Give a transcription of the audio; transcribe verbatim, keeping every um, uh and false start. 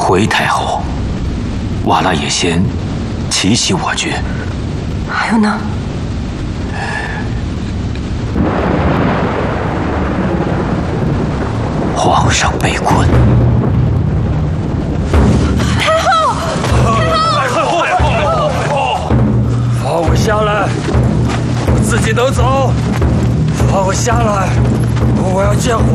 回太后，瓦剌也先奇袭我军。 还有呢？ 皇上被困。 太后， 太后，太后，放我下来，我自己能走。放我下来，我要见皇。